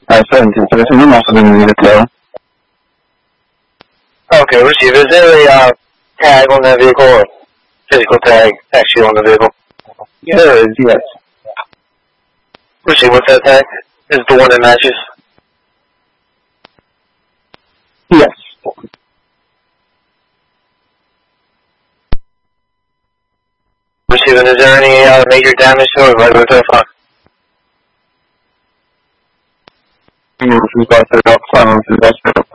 1713, I'm also going to need a tail. Okay, receive. Is there a tag on that vehicle or physical tag actually on the vehicle? Yeah, there is, yes. Receive, what's that tag? Is it the one that matches? Yes. Receiving, is there any major damage to it? Right with the front? This is busted up, silence is busted up.